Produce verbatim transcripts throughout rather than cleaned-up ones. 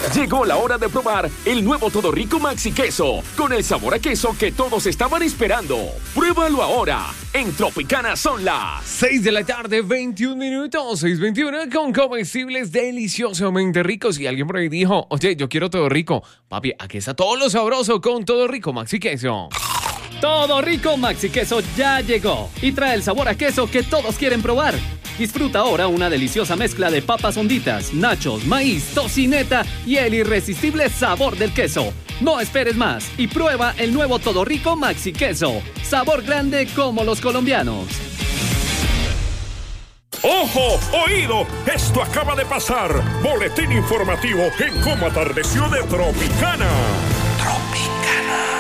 Llegó la hora de probar el nuevo Todo Rico Maxi Queso, con el sabor a queso que todos estaban esperando. Pruébalo ahora. En Tropicana son las seis de la tarde, veintiún minutos, seis veintiuno, con comestibles deliciosamente ricos. Y alguien por ahí dijo, oye, yo quiero Todo Rico. Papi, aquí está todo lo sabroso con Todo Rico Maxi Queso. Todo Rico Maxi Queso ya llegó y trae el sabor a queso que todos quieren probar. Disfruta ahora una deliciosa mezcla de papas honditas, nachos, maíz, tocineta y el irresistible sabor del queso. No esperes más y prueba el nuevo Todo Rico Maxi Queso. Sabor grande como los colombianos. ¡Ojo! ¡Oído! Esto acaba de pasar. Boletín informativo en cómo atardeció de Tropicana. Tropicana.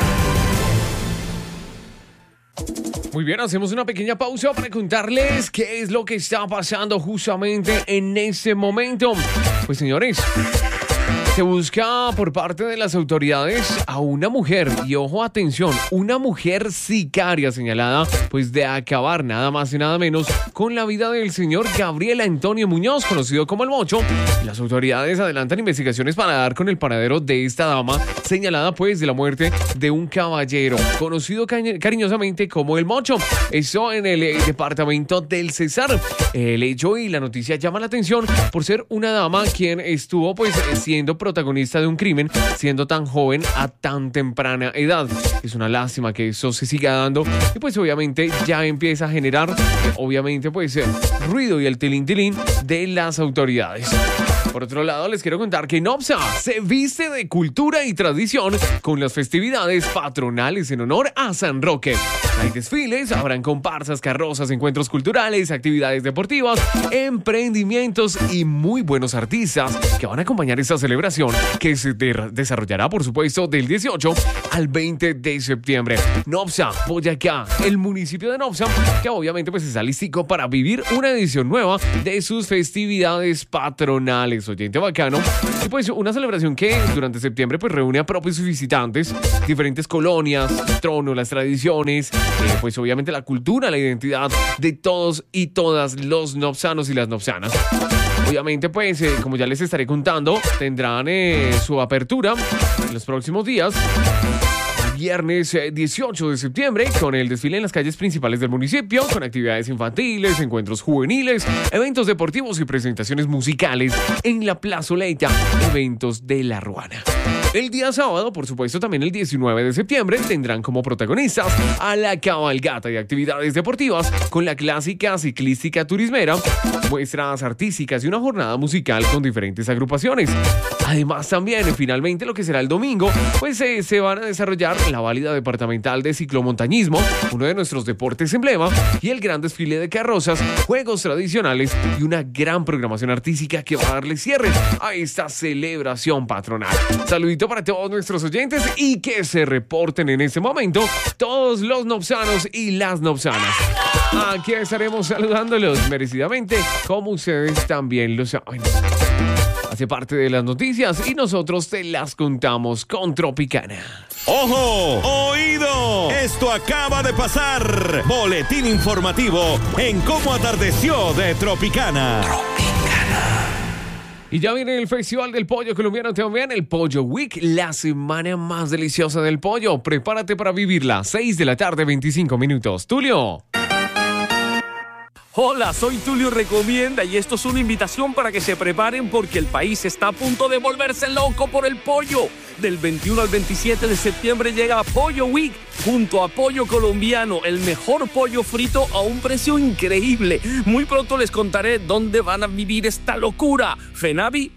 Muy bien, hacemos una pequeña pausa para contarles qué es lo que está pasando justamente en este momento. Pues señores, se busca por parte de las autoridades a una mujer, y ojo, atención, una mujer sicaria señalada pues de acabar nada más y nada menos con la vida del señor Gabriel Antonio Muñoz, conocido como el Mocho. Las autoridades adelantan investigaciones para dar con el paradero de esta dama, señalada pues de la muerte de un caballero, conocido cari- cariñosamente como el Mocho. Eso en el eh, departamento del Cesar. El hecho y la noticia llama la atención por ser una dama quien estuvo pues siendo protagonista de un crimen siendo tan joven a tan temprana edad. Es una lástima que eso se siga dando y pues obviamente ya empieza a generar eh, obviamente pues eh, ruido y el tilín tilín de las autoridades. Por otro lado, les quiero contar que Nopsa se viste de cultura y tradición con las festividades patronales en honor a San Roque. Hay desfiles, habrán comparsas, carrozas, encuentros culturales, actividades deportivas, emprendimientos y muy buenos artistas que van a acompañar esta celebración que se de- desarrollará, por supuesto, del dieciocho al veinte de septiembre. Nopsa, Boyacá, el municipio de Nopsa, que obviamente pues está listico para vivir una edición nueva de sus festividades patronales. Oyente bacano. Y pues una celebración que durante septiembre pues reúne a propios visitantes, diferentes colonias, el trono, las tradiciones, eh, pues obviamente la cultura, la identidad de todos y todas los nopsanos y las nopsanas. Obviamente pues eh, como ya les estaré contando, tendrán eh, su apertura en los próximos días. Viernes dieciocho de septiembre, con el desfile en las calles principales del municipio, con actividades infantiles, encuentros juveniles, eventos deportivos y presentaciones musicales en la plazoleta, eventos de La Ruana. El día sábado, por supuesto, también el diecinueve de septiembre, tendrán como protagonistas a la cabalgata de actividades deportivas con la clásica ciclística turismera, muestras artísticas y una jornada musical con diferentes agrupaciones. Además, también, finalmente, lo que será el domingo, pues eh, se van a desarrollar la válida departamental de ciclomontañismo, uno de nuestros deportes emblema, y el gran desfile de carrozas, juegos tradicionales y una gran programación artística que va a darle cierre a esta celebración patronal. Saludito para todos nuestros oyentes y que se reporten en este momento todos los nopsanos y las nopsanas. Aquí estaremos saludándolos merecidamente, como ustedes también lo saben. Hace parte de las noticias y nosotros te las contamos con Tropicana. ¡Ojo! ¡Oído! Esto acaba de pasar. Boletín informativo en cómo atardeció de Tropicana. Tropicana. Y ya viene el Festival del Pollo Colombiano también, el Pollo Week, la semana más deliciosa del pollo. Prepárate para vivirla. seis de la tarde, veinticinco minutos. Tulio. Hola, soy Tulio Recomienda y esto es una invitación para que se preparen porque el país está a punto de volverse loco por el pollo. Del veintiuno al veintisiete de septiembre llega Pollo Week junto a Pollo Colombiano, el mejor pollo frito a un precio increíble. Muy pronto les contaré dónde van a vivir esta locura. Fenavi